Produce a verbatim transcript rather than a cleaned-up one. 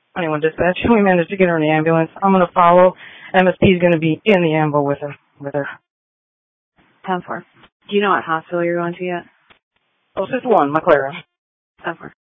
twenty-one dispatch. We managed to get her in the ambulance. I'm going to follow. M S P is going to be in the ambo with her. With her. ten four. Do you know what hospital you're going to yet? Closest one, McLaren. ten four.